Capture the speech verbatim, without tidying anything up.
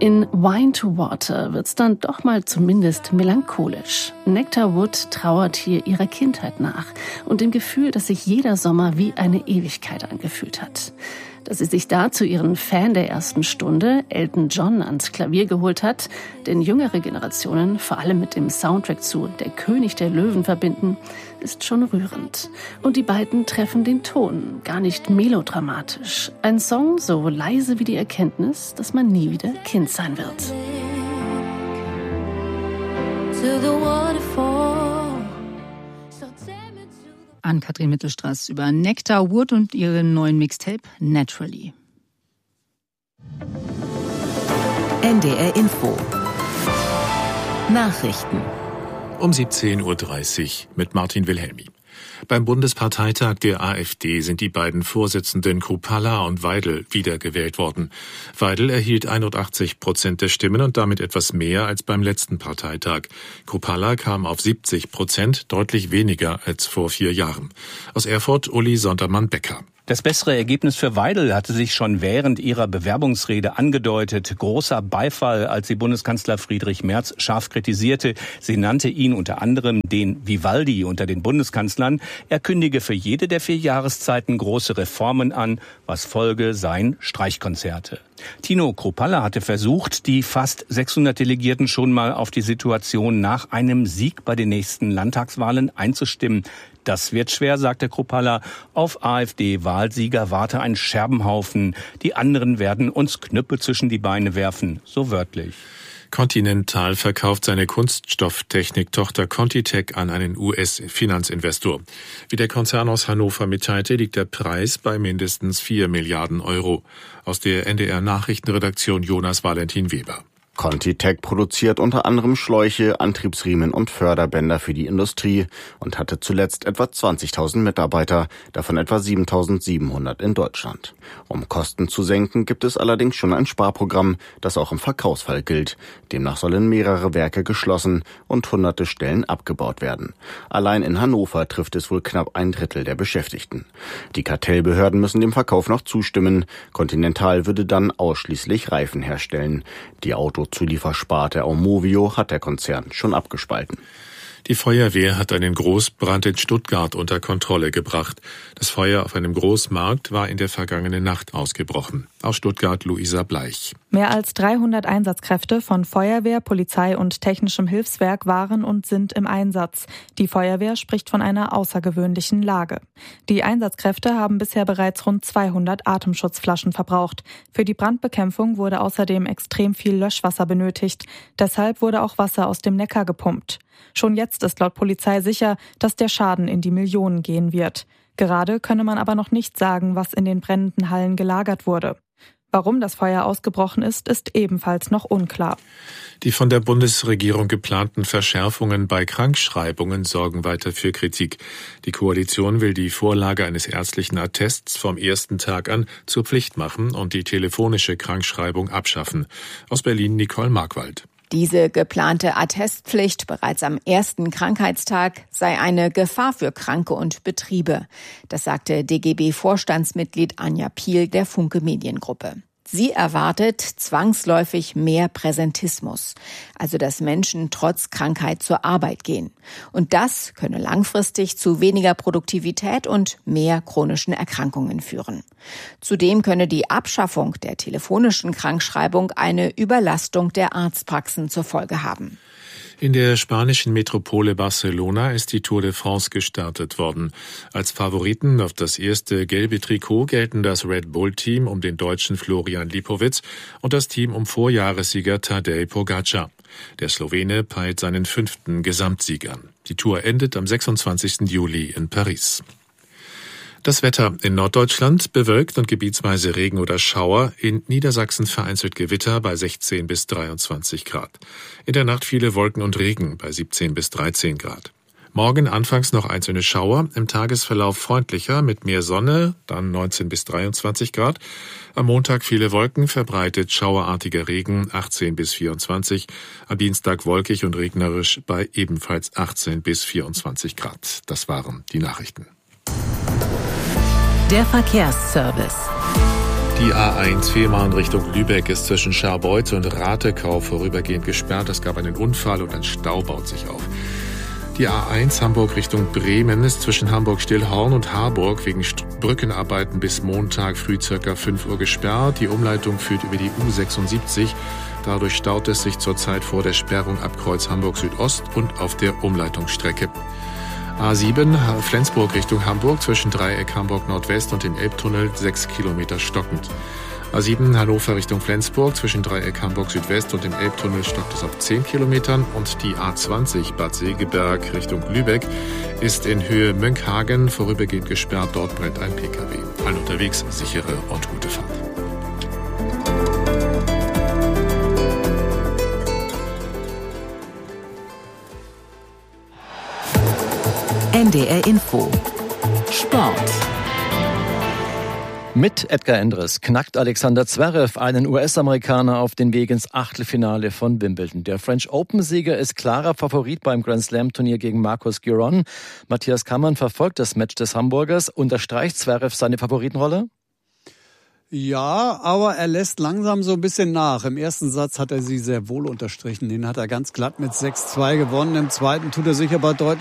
In Wine to Water wird's dann doch mal zumindest melancholisch. Nectar Wood trauert hier ihrer Kindheit nach und dem Gefühl, dass sich jeder Sommer wie eine Ewigkeit angefühlt hat. Dass sie sich dazu ihren Fan der ersten Stunde, Elton John, ans Klavier geholt hat, den jüngere Generationen vor allem mit dem Soundtrack zu Der König der Löwen verbinden, ist schon rührend. Und die beiden treffen den Ton, gar nicht melodramatisch. Ein Song so leise wie die Erkenntnis, dass man nie wieder Kind sein wird. Ann-Kathrin Mittelstraß über Nectar Wood und ihren neuen Mixtape Naturally. N D R Info Nachrichten um siebzehn Uhr dreißig mit Martin Wilhelmi. Beim Bundesparteitag der AfD sind die beiden Vorsitzenden Kruppalla und Weidel wiedergewählt worden. Weidel erhielt einundachtzig Prozent der Stimmen und damit etwas mehr als beim letzten Parteitag. Kruppalla kam auf siebzig Prozent, deutlich weniger als vor vier Jahren. Aus Erfurt Uli Sondermann-Becker. Das bessere Ergebnis für Weidel hatte sich schon während ihrer Bewerbungsrede angedeutet. Großer Beifall, als sie Bundeskanzler Friedrich Merz scharf kritisierte. Sie nannte ihn unter anderem den Vivaldi unter den Bundeskanzlern. Er kündige für jede der vier Jahreszeiten große Reformen an, was Folge seien Streichkonzerte. Tino Kruppalla hatte versucht, die fast sechshundert Delegierten schon mal auf die Situation nach einem Sieg bei den nächsten Landtagswahlen einzustimmen. Das wird schwer, sagte Kruppalla. Auf AfD-Wahlsieger warte ein Scherbenhaufen. Die anderen werden uns Knüppel zwischen die Beine werfen, so wörtlich. Continental verkauft seine Kunststofftechnik-Tochter Contitech an einen U S-Finanzinvestor. Wie der Konzern aus Hannover mitteilte, liegt der Preis bei mindestens vier Milliarden Euro. Aus der N D R-Nachrichtenredaktion Jonas Valentin Weber. Contitech produziert unter anderem Schläuche, Antriebsriemen und Förderbänder für die Industrie und hatte zuletzt etwa zwanzigtausend Mitarbeiter, davon etwa siebentausendsiebenhundert in Deutschland. Um Kosten zu senken, gibt es allerdings schon ein Sparprogramm, das auch im Verkaufsfall gilt. Demnach sollen mehrere Werke geschlossen und hunderte Stellen abgebaut werden. Allein in Hannover trifft es wohl knapp ein Drittel der Beschäftigten. Die Kartellbehörden müssen dem Verkauf noch zustimmen. Continental würde dann ausschließlich Reifen herstellen. Die Auto Zuliefersparte Aumovio hat der Konzern schon abgespalten. Die Feuerwehr hat einen Großbrand in Stuttgart unter Kontrolle gebracht. Das Feuer auf einem Großmarkt war in der vergangenen Nacht ausgebrochen. Aus Stuttgart Luisa Bleich. Mehr als dreihundert Einsatzkräfte von Feuerwehr, Polizei und technischem Hilfswerk waren und sind im Einsatz. Die Feuerwehr spricht von einer außergewöhnlichen Lage. Die Einsatzkräfte haben bisher bereits rund zweihundert Atemschutzflaschen verbraucht. Für die Brandbekämpfung wurde außerdem extrem viel Löschwasser benötigt. Deshalb wurde auch Wasser aus dem Neckar gepumpt. Schon jetzt ist laut Polizei sicher, dass der Schaden in die Millionen gehen wird. Gerade könne man aber noch nicht sagen, was in den brennenden Hallen gelagert wurde. Warum das Feuer ausgebrochen ist, ist ebenfalls noch unklar. Die von der Bundesregierung geplanten Verschärfungen bei Krankschreibungen sorgen weiter für Kritik. Die Koalition will die Vorlage eines ärztlichen Attests vom ersten Tag an zur Pflicht machen und die telefonische Krankschreibung abschaffen. Aus Berlin Nicole Markwald. Diese geplante Attestpflicht bereits am ersten Krankheitstag sei eine Gefahr für Kranke und Betriebe. Das sagte D G B-Vorstandsmitglied Anja Piel der Funke Mediengruppe. Sie erwartet zwangsläufig mehr Präsentismus, also dass Menschen trotz Krankheit zur Arbeit gehen. Und das könne langfristig zu weniger Produktivität und mehr chronischen Erkrankungen führen. Zudem könne die Abschaffung der telefonischen Krankschreibung eine Überlastung der Arztpraxen zur Folge haben. In der spanischen Metropole Barcelona ist die Tour de France gestartet worden. Als Favoriten auf das erste gelbe Trikot gelten das Red Bull-Team um den Deutschen Florian Lipowitz und das Team um Vorjahressieger Tadej Pogacar. Der Slowene peilt seinen fünften Gesamtsieg an. Die Tour endet am sechsundzwanzigsten Juli in Paris. Das Wetter in Norddeutschland bewölkt und gebietsweise Regen oder Schauer, in Niedersachsen vereinzelt Gewitter bei sechzehn bis dreiundzwanzig Grad. In der Nacht viele Wolken und Regen bei siebzehn bis dreizehn Grad. Morgen anfangs noch einzelne Schauer, im Tagesverlauf freundlicher mit mehr Sonne, dann neunzehn bis dreiundzwanzig Grad. Am Montag viele Wolken, verbreitet schauerartiger Regen, achtzehn bis vierundzwanzig. Am Dienstag wolkig und regnerisch bei ebenfalls achtzehn bis vierundzwanzig Grad. Das waren die Nachrichten. Der Verkehrsservice. Die A eins Fehmarn Richtung Lübeck ist zwischen Scharbeutz und Ratekau vorübergehend gesperrt. Es gab einen Unfall und ein Stau baut sich auf. Die A eins Hamburg Richtung Bremen ist zwischen Hamburg-Stillhorn und Harburg wegen Brückenarbeiten bis Montag früh circa fünf Uhr gesperrt. Die Umleitung führt über die U sechsundsiebzig. Dadurch staut es sich zurzeit vor der Sperrung ab Kreuz Hamburg Südost und auf der Umleitungsstrecke. A sieben Flensburg Richtung Hamburg zwischen Dreieck Hamburg Nordwest und dem Elbtunnel sechs Kilometer stockend. A sieben Hannover Richtung Flensburg zwischen Dreieck Hamburg Südwest und dem Elbtunnel stockt es auf zehn Kilometern und die A zwanzig Bad Segeberg Richtung Lübeck ist in Höhe Mönckehagen vorübergehend gesperrt. Dort brennt ein P K W. Allen unterwegs sichere und gute Fahrt. N D R Info Sport. Mit Edgar Endres knackt Alexander Zverev einen U S-Amerikaner auf den Weg ins Achtelfinale von Wimbledon. Der French Open-Sieger ist klarer Favorit beim Grand Slam-Turnier gegen Marcus Giron. Matthias Kammann verfolgt das Match des Hamburgers. Unterstreicht Zverev seine Favoritenrolle? Ja, aber er lässt langsam so ein bisschen nach. Im ersten Satz hat er sie sehr wohl unterstrichen. Den hat er ganz glatt mit sechs zwei gewonnen. Im zweiten tut er sich aber deutlich